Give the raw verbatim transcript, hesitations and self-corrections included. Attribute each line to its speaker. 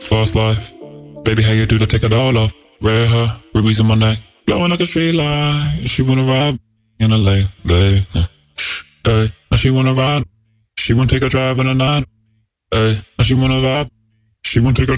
Speaker 1: Fast life. Baby, how you do to take it all off? Red hair, rubies in my neck, glowing like a street light. She wanna ride in a late, late. Hey, now she wanna ride. She wanna take a drive in the night. Hey, now she wanna vibe. She wanna take a